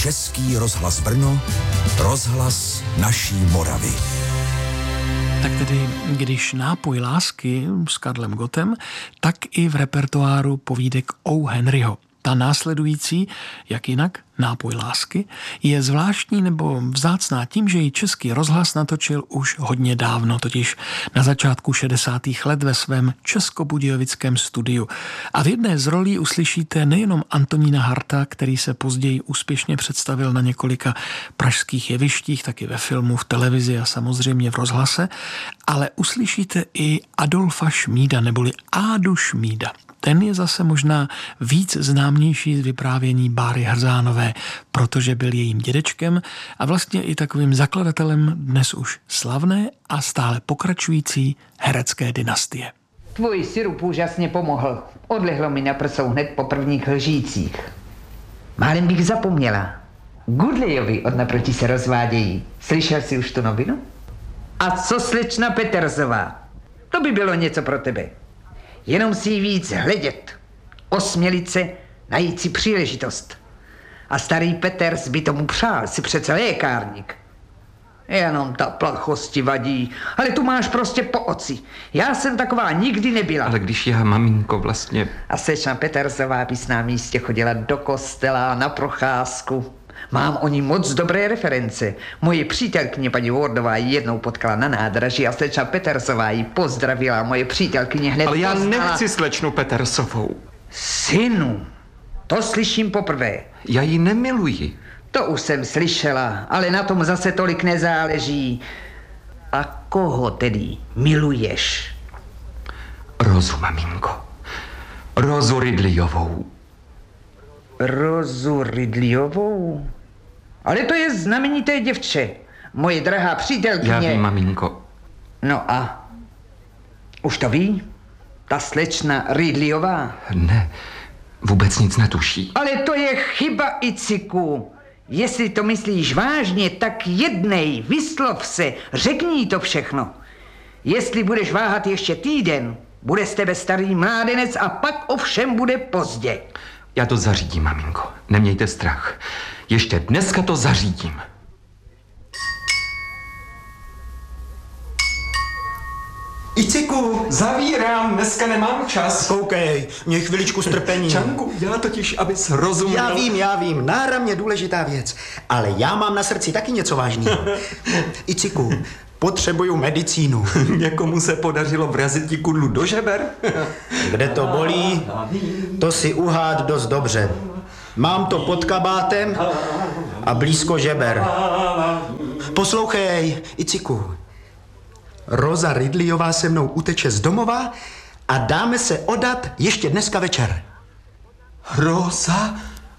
Český rozhlas Brno, rozhlas naší Moravy. Tak tedy, když Nápoj lásky s Karlem Gottem, tak i v repertoáru povídek O. Henryho. Ta následující, jak jinak, Nápoj lásky, je zvláštní nebo vzácná tím, že ji Český rozhlas natočil už hodně dávno, totiž na začátku 60. let ve svém českobudějovickém studiu. A v jedné z rolí uslyšíte nejenom Antonína Harta, který se později úspěšně představil na několika pražských jevištích, taky ve filmu, v televizi a samozřejmě v rozhlase, ale uslyšíte i Adolfa Šmída, neboli Ádu Šmída. Ten je zase možná víc známější z vyprávění Báry Hrzánové, protože byl jejím dědečkem a vlastně i takovým zakladatelem dnes už slavné a stále pokračující herecké dynastie. Tvůj sirup úžasně pomohl. Odlehlo mi na prsou hned po prvních lžících. Málem bych zapomněla. Gudlejovi od naproti se rozvádějí. Slyšel jsi už tu novinu? A co slečna Petersová? To by bylo něco pro tebe. Jenom si ji víc hledět, osmělit se, najít si příležitost. A starý Peters by tomu přál, si přece lékárník. Jenom ta plachosti vadí, ale tu máš prostě po oci. Já jsem taková nikdy nebyla. Ale když já, maminko, vlastně... A slečna Petersová by s námi jistě chodila do kostela na procházku. Mám o ní moc dobré reference. Moje přítelkyně paní Wardová ji jednou potkala na nádraží a slečna Petersová ji pozdravila. Moje přítelkyně hned Ale já poznala... nechci slečnu Petersovou. Synu, to slyším poprvé. Já ji nemiluji. To už jsem slyšela, ale na tom zase tolik nezáleží. A koho tedy miluješ? Rozu, maminko. Rozu Ridleyovou. Rozu Ridleyovou? Ale to je znamenité děvče. Moje drahá přítelkyně... Já vím, maminko. No a? Už to ví? Ta slečna Ridleyová? Ne, vůbec nic netuší. Ale to je chyba, Iciku. Jestli to myslíš vážně, tak jednej, vyslov se, řekni jí to všechno. Jestli budeš váhat ještě týden, bude z tebe starý mládenec a pak ovšem bude pozdě. Já to zařídím, maminko. Nemějte strach. Ještě dneska to zařídím. Iciku, zavírám, dneska nemám čas. Koukej, měj chviličku strpení. Čanku, já totiž, abys rozuměl. Já vím, náramně důležitá věc, ale já mám na srdci taky něco vážného. Iciku, potřebuju medicínu. Někomu se podařilo vrazit ti kudlu do žeber? Kde to bolí, to si uhád dost dobře. Mám to pod kabátem a blízko žeber. Poslouchej, Iciku. Roza Ridleyová se mnou uteče z domova a dáme se odat ještě dneska večer. Roza?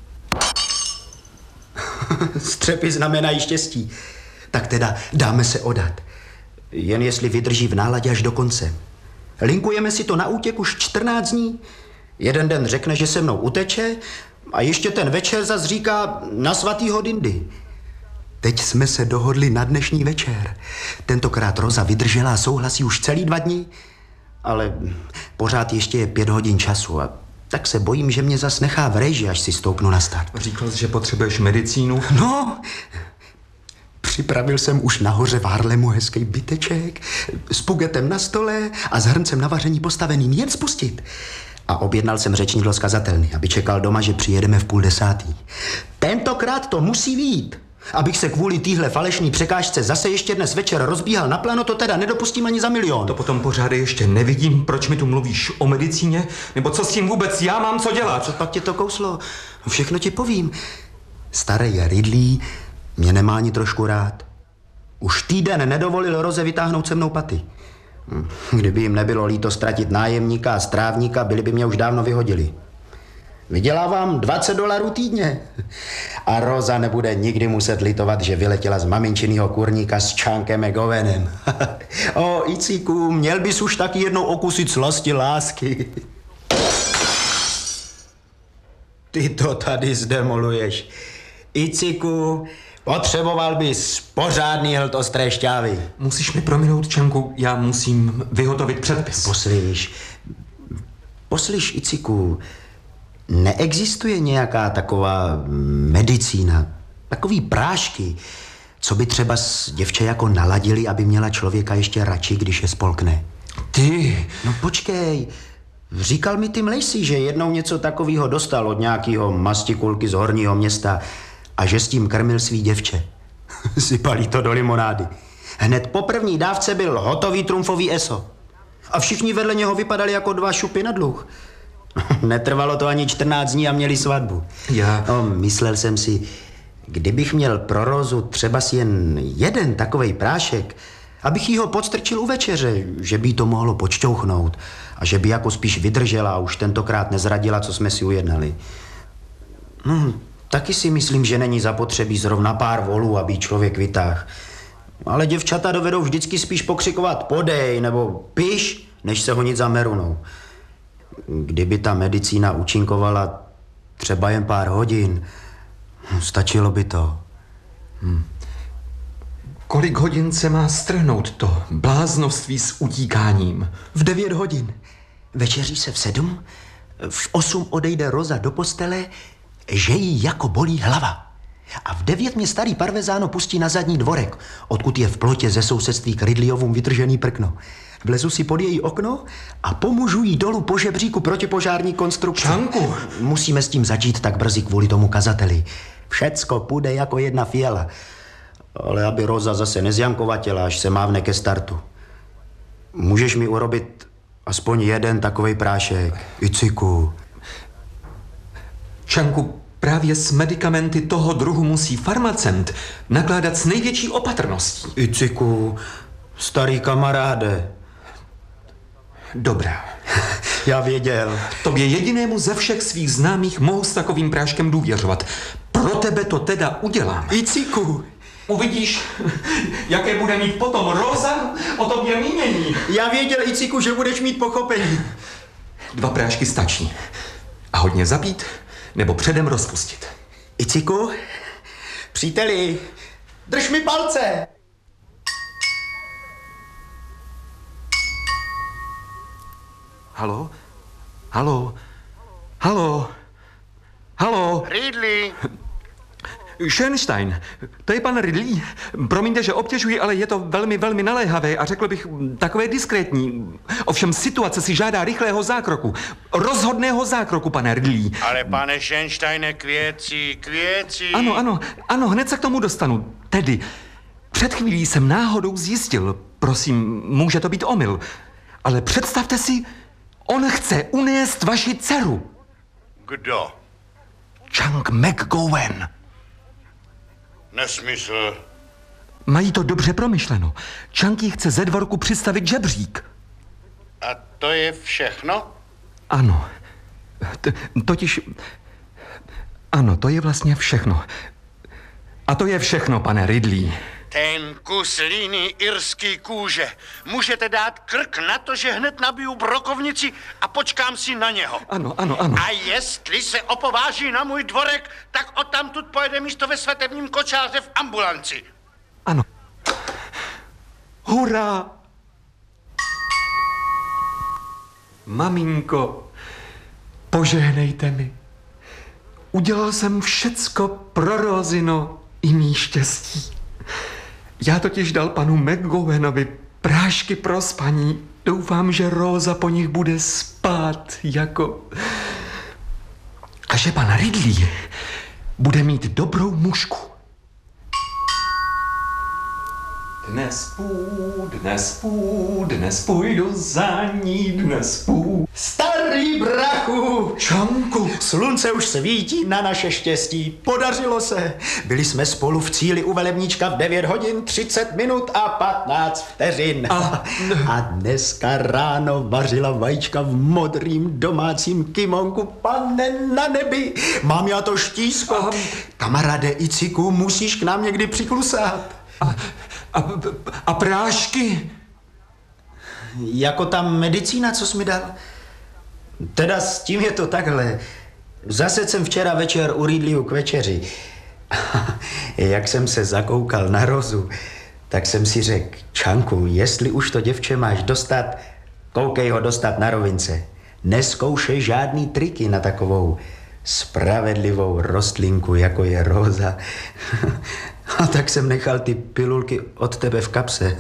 Střepy znamenají štěstí. Tak teda dáme se odat. Jen jestli vydrží v náladě až do konce. Linkujeme si to na útěk už 14 dní. Jeden den řekne, že se mnou uteče a ještě ten večer zas říká na svatýho Dindy. Teď jsme se dohodli na dnešní večer. Tentokrát Roza vydržela a souhlasí už celý 2 dny, ale pořád ještě je 5 hodin času a tak se bojím, že mě zas nechá v reži, až si stoupnu na start. Říkal jsi, že potřebuješ medicínu? No, připravil jsem už nahoře v Harlemu hezký byteček s pugetem na stole a s hrncem na vaření postaveným, jen spustit. A objednal jsem řečník do skazatelny, aby čekal doma, že přijedeme v 9:30. Tentokrát to musí vyjít. Abych se kvůli téhle falešný překážce zase ještě dnes večer rozbíhal na plano, to teda nedopustím ani za milion. To potom pořád ještě nevidím, proč mi tu mluvíš o medicíně, nebo co s tím vůbec já mám co dělat. Co pak tě to kouslo? No všechno ti povím. Starý Ridley mě nemá ani trošku rád. Už týden nedovolil Roze vytáhnout se mnou paty. Kdyby jim nebylo líto ztratit nájemníka a strávníka, byli by mě už dávno vyhodili. Vydělávám $20 týdně. A Roza nebude nikdy muset litovat, že vyletěla z maminčinýho kurníka s Čánkem McGowanem. O, Iciku, měl bys už taky jednou okusit slasti lásky. Ty to tady zdemoluješ. Iciku, potřeboval bys pořádný hlt ostré šťávy. Musíš mi prominout, Čanku, já musím vyhotovit předpis. Poslyš, Iciku, neexistuje nějaká taková medicína, Takový prášky, co by třeba s děvče jako naladili, aby měla člověka ještě radši, když je spolkne. Ty! No počkej, říkal mi Tim Lacey, že jednou něco takového dostal od nějakého mastikulky z horního města a že s tím krmil svý děvče. Sypali to do limonády. Hned po první dávce byl hotový trumfový eso. A všichni vedle něho vypadali jako dva šupy na dluh. Netrvalo to ani 14 dní a měli svatbu. No, myslel jsem si, kdybych měl pro Rózu třeba si jen jeden takovej prášek, abych jí ho podstrčil u večeře, že by jí to mohlo počťouchnout a že by jako spíš vydržela a už tentokrát nezradila, co jsme si ujednali. Taky si myslím, že není zapotřebí zrovna pár volů, aby člověk vytáhl. Ale děvčata dovedou vždycky spíš pokřikovat podej nebo piš, než se honit za merunou. Kdyby ta medicína účinkovala třeba jen pár hodin, stačilo by to. Kolik hodin se má strhnout to bláznovství s utíkáním? V 9 hodin. Večeří se v 7, v 8 odejde Roza do postele, že jí jako bolí hlava. A v 9 mě starý parvezáno pustí na zadní dvorek, odkud je v plotě ze sousedství k Ridleyovům vytržený prkno. Vlezu si pod její okno a pomůžu jí dolů po žebříku protipožární konstrukce. Čanku! Musíme s tím začít tak brzy kvůli tomu kazateli. Všecko půjde jako jedna fiala. Ale aby Roza zase nezjankovatěla, až se mávne ke startu. Můžeš mi urobit aspoň jeden takovej prášek, Iciku? Čanku, právě s medikamenty toho druhu musí farmacent nakládat s největší opatrností. Iciku, starý kamaráde. Dobrá. Já věděl. Tobě jedinému ze všech svých známých mohu s takovým práškem důvěřovat. Pro tebe to teda udělám. Iciku. Uvidíš, jaké bude mít potom Róza o tobě mínění. Já věděl, Iciku, že budeš mít pochopení. 2 prášky stačí. A hodně zapít, nebo předem rozpustit. Iciku, příteli, drž mi palce. Haló? Haló? Haló? Haló? Ridley! Schönstein, to je pan Ridley. Promiňte, že obtěžuji, ale je to velmi, velmi naléhavé a řekl bych takové diskrétní. Ovšem situace si žádá rychlého zákroku. Rozhodného zákroku, pane Ridley. Ale pane Schönsteine, k věci. Ano, hned se k tomu dostanu. Tedy, před chvílí jsem náhodou zjistil, prosím, může to být omyl, ale představte si, on chce unést vaši dceru. Kdo? Chang McGowan. Nesmysl. Mají to dobře promyšleno. Chunky chce ze dvorku přistavit žebřík. A to je všechno? Ano. Totiž... Ano, to je vlastně všechno. A to je všechno, pane Ridley. Ten kus líný irský kůže. Můžete dát krk na to, že hned nabiju brokovnici a počkám si na něho. Ano. A jestli se opováží na můj dvorek, tak odtamtud pojede místo ve svatebním kočáře v ambulanci. Ano. Hurá! Maminko, požehnejte mi. Udělal jsem všecko pro Rózino i mý štěstí. Já totiž dal panu McGowanovi prášky pro spaní. Doufám, že Róza po nich bude spát jako... A že pan Ridley bude mít dobrou mužku. Dnes půjdu za ní, dnes půjdu. Starý brachu! Čanku! Slunce už svítí na naše štěstí. Podařilo se. Byli jsme spolu v cíli u velebníčka v 9 hodin, 30 minut a 15 vteřin. A dneska ráno vařila vajíčka v modrým domácím kimonku. Pane na nebi, mám já to štízko. Kamaráde Iciku, musíš k nám někdy přiklusat. A prášky? Jako ta medicína, co jsi mi dal? Teda s tím je to takhle. Zase jsem včera večer u Ridleyho k večeři. Jak jsem se zakoukal na Rozu, tak jsem si řekl, Čanku, jestli už to děvče máš dostat, koukej ho dostat na rovince. Neskoušej žádný triky na takovou spravedlivou rostlinku, jako je Róza. A tak jsem nechal ty pilulky od tebe v kapse.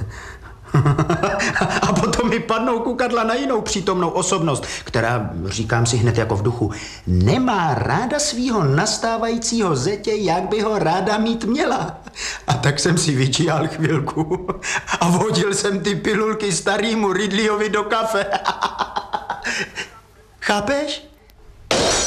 A potom mi padnou kukadla na jinou přítomnou osobnost, která, říkám si hned jako v duchu, nemá ráda svýho nastávajícího zetě, jak by ho ráda mít měla. A tak jsem si vyčíhal chvilku a vodil jsem ty pilulky starýmu Ridleyovi do kafe. Chápeš?